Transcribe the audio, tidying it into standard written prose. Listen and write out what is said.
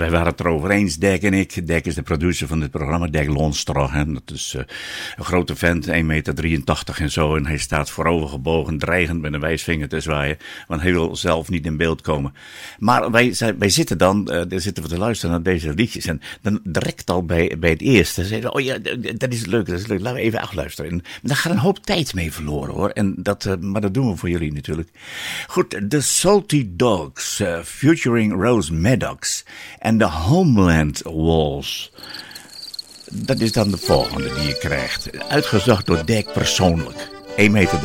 wij waren het erover eens, Dirk en ik. Dirk is de producer van dit programma, Dirk Loonstra. En dat is een grote vent, 1,83 meter en zo. En hij staat voorover gebogen, dreigend met een wijsvinger te zwaaien. Want hij wil zelf niet in beeld komen. Maar wij zitten dan, daar zitten we te luisteren naar deze liedjes. En dan direct al bij het eerste zeiden we, oh ja, dat is leuk, laten we even afluisteren. En daar gaat een hoop tijd mee verloren hoor. En maar dat doen we voor jullie natuurlijk. Goed, The Salty Dogs, featuring Rose Maddox en The Homeland Walls. Dat is dan de volgende die je krijgt. Uitgezocht door Dirk persoonlijk. 1,83 meter.